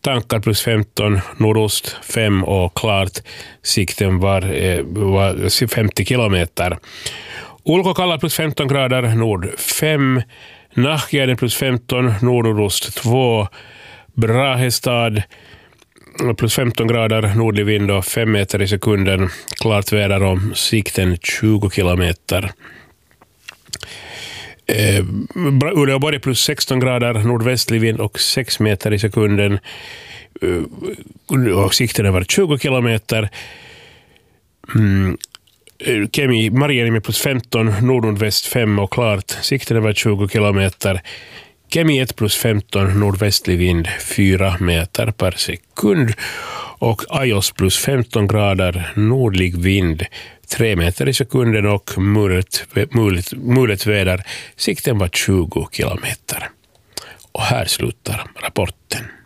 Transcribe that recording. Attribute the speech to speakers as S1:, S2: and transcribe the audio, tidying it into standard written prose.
S1: tankar plus 15, nordost 5 och klart. Sikten var 50 kilometer. Ulkokalla plus 15 grader, nord 5. Nahkjärden plus 15, nordost 2. Brahestad plus 15 grader, nordlig vind och 5 meter i sekunden. Klart väder och sikten 20 kilometer. Uleåborg plus 16 grader, nordvästlig vind och 6 meter i sekunden. Och sikten över 20 kilometer. Kemi, Marienniemi plus 15, nordväst 5 och klart. Sikten över 20 kilometer. Kemi 1 plus 15, nordvästlig vind 4 meter per sekund. Och Ajos plus 15 grader, nordlig vind 3 meter i sekunden och mulet väder. Sikten var 20 kilometer. Och här slutar rapporten.